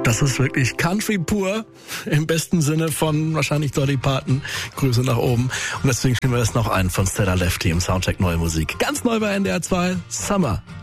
Das ist wirklich Country pur, im besten Sinne von wahrscheinlich Dolly Parton. Grüße nach oben. Und deswegen spielen wir jetzt noch einen von Stella Lefty im Soundcheck Neue Musik. Ganz neu bei NDR 2, Summer.